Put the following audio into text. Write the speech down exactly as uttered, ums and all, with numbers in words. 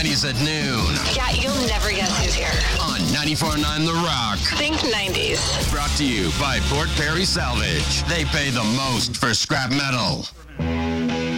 nineties at noon. Yeah, you'll never guess who's here. On ninety-four point nine The Rock. Think nineties. Brought to you by Port Perry Salvage. They pay the most for scrap metal.